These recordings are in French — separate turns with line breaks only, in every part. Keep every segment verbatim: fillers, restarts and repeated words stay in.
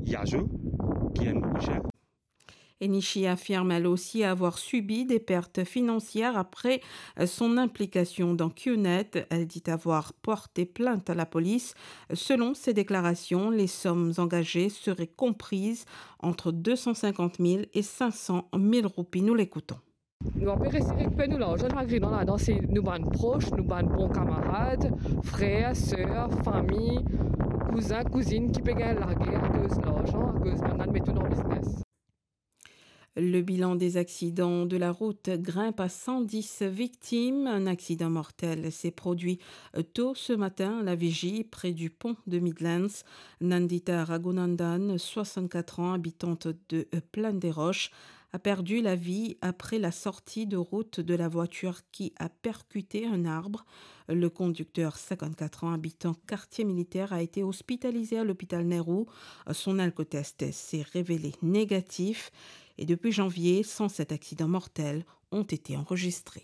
Yazoo, qui est Mouja.
Enishi affirme elle aussi avoir subi des pertes financières après son implication dans QNet. Elle dit avoir porté plainte à la police. Selon ses déclarations, les sommes engagées seraient comprises entre deux cent cinquante mille et cinq cent mille roupies. Nous l'écoutons.
Nous avons récupéré nous l'argent là-dedans, c'est nous bandes proches, nous bandes bons camarades, frères, sœurs, famille, cousins, cousines qui peuvent larguer à cause de l'argent, à cause de notre méthode en business.
Le bilan des accidents de la route grimpe à cent dix victimes. Un accident mortel s'est produit tôt ce matin à la vigie près du pont de Midlands. Nandita Raghunandan, soixante-quatre ans, habitante de Plaine des Roches, a perdu la vie après la sortie de route de la voiture qui a percuté un arbre. Le conducteur, cinquante-quatre ans, habitant quartier militaire, a été hospitalisé à l'hôpital Nehru. Son alcotest s'est révélé négatif et depuis janvier, cent sept accidents mortels ont été enregistrés.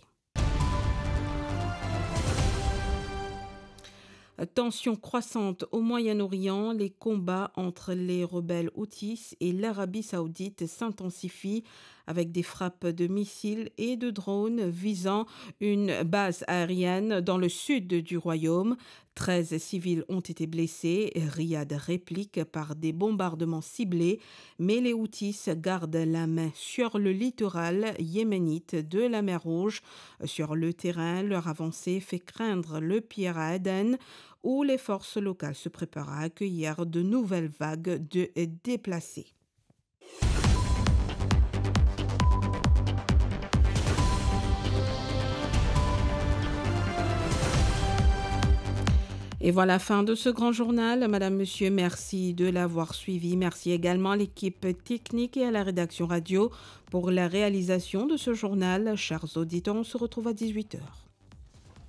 Tension croissante au Moyen-Orient, les combats entre les rebelles houthis et l'Arabie saoudite s'intensifient avec des frappes de missiles et de drones visant une base aérienne dans le sud du royaume. treize civils ont été blessés. Riyad réplique par des bombardements ciblés, mais les houthis gardent la main sur le littoral yéménite de la mer Rouge. Sur le terrain, leur avancée fait craindre le pire à Aden, où les forces locales se préparent à accueillir de nouvelles vagues de déplacés. Et voilà, fin de ce grand journal. Madame, Monsieur, merci de l'avoir suivi. Merci également à l'équipe technique et à la rédaction radio pour la réalisation de ce journal. Chers auditeurs, on se retrouve à dix-huit heures.